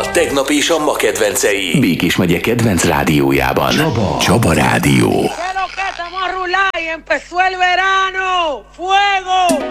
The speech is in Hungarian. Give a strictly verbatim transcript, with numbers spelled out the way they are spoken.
A tegnap és a ma kedvencei. Békés megye kedvenc rádiójában. Csaba, Csaba Rádió. Empezó el verano. Fuego.